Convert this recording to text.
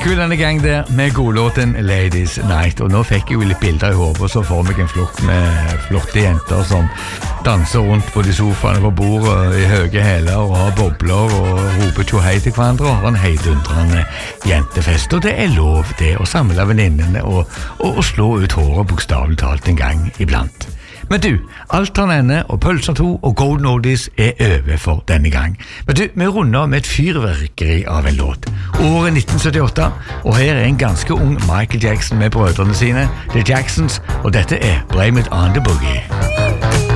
Kul denne gang der med godlåten Ladies Night. Og nå fikk jeg jo litt bilder i hodet, og så får jeg en flokk med flotte jenter som danser rundt på de sofaene på bordet i høye hæler og har bobler og roper tjo hei til hverandre og har en heidundrende jentefest. Og det lov det å samle venninnene og slå ut håret bokstavelig talt en gang iblant. Men du, alt tar ende, og Pølser 2 og Golden Oldies over for denne gang. Men du, vi runder med et fyrverkeri av en låt. Året 1978, og her en ganske ung Michael Jackson med brødrene sine, The Jacksons, og dette Blame It On The Boogie.